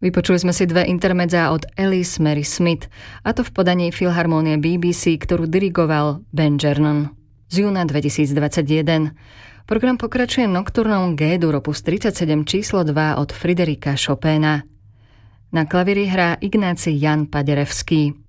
Vypočuli sme si dve intermedzá od Alice Mary Smith, a to v podaní Filharmónie BBC, ktorú dirigoval Ben Gernon. Z júna 2021. Program pokračuje nokturnou G-dur opus 37 číslo 2 od Friderika Chopina. Na klavíri hrá Ignáci Jan Paderewski.